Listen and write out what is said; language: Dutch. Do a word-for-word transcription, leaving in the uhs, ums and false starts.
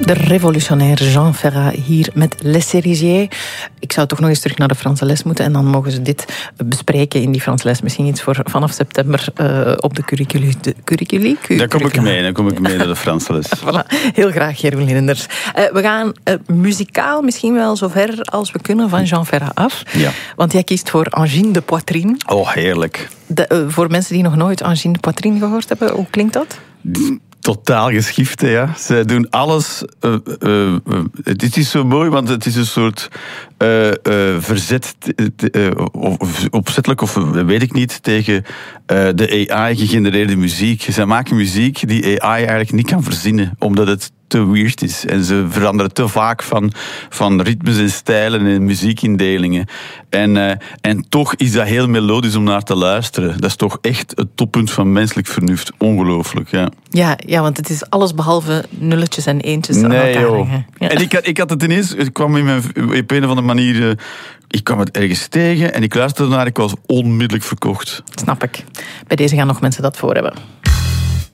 De revolutionaire Jean Ferrat hier met Les Cerisiers. Ik zou toch nog eens terug naar de Franse les moeten en dan mogen ze dit bespreken in die Franse les. Misschien iets voor vanaf september uh, op de curriculi. De curriculi? Daar kom ik mee, dan kom ik mee naar de Franse les. Voilà, heel graag, Jeroen Linders. Uh, we gaan uh, muzikaal misschien wel zo ver als we kunnen van Jean Ferrat af. Ja. Want jij kiest voor Angine de Poitrine. Oh, heerlijk. De, uh, voor mensen die nog nooit Angine de Poitrine gehoord hebben, hoe klinkt dat? Totaal geschift, ja. Zij doen alles. Uh, uh, uh, het is zo mooi, want het is een soort uh, uh, verzet, uh, of, opzettelijk of weet ik niet, tegen uh, de A I-gegenereerde muziek. Zij maken muziek die A I eigenlijk niet kan verzinnen, omdat het te weird is. En ze veranderen te vaak van, van ritmes en stijlen en muziekindelingen. En, uh, en toch is dat heel melodisch om naar te luisteren. Dat is toch echt het toppunt van menselijk vernuft. Ongelooflijk, ja. Ja, ja, want het is alles behalve nulletjes en eentjes aan nee, elkaar joh. hangen. Ja. En ik had, ik had het ineens, ik kwam in mijn, op een of andere manier, uh, ik kwam het ergens tegen en ik luisterde naar, ik was onmiddellijk verkocht. Snap ik. Bij deze gaan nog mensen dat voor hebben.